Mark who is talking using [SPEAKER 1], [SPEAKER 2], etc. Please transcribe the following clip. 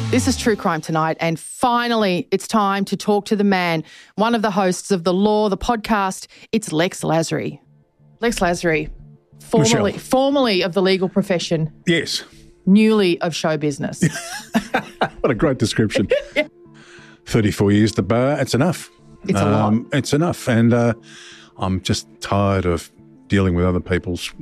[SPEAKER 1] This is True Crime Tonight, and finally it's time to talk to the man, one of the hosts of The Law, the podcast. It's Lex Lasry. Lex Lasry, formerly of the legal profession.
[SPEAKER 2] Yes.
[SPEAKER 1] Newly of show business.
[SPEAKER 2] What a great description. 34 years at the bar, it's enough.
[SPEAKER 1] It's a lot.
[SPEAKER 2] It's enough. And I'm just tired of dealing with other people's